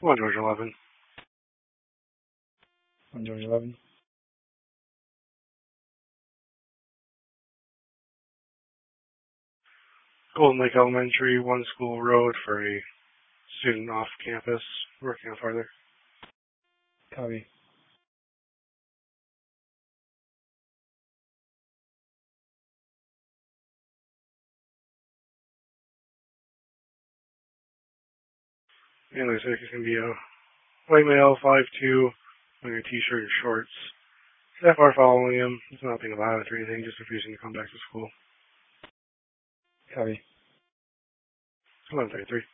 One George 11. One George 11. Golden Lake Elementary, One School Road for a student off campus working on farther. Copy. And looks like it's going to be a white male, 5'2", wearing a t-shirt and shorts. Staff are following him. It's nothing violent or anything, just refusing to come back to school. Copy. 11:33.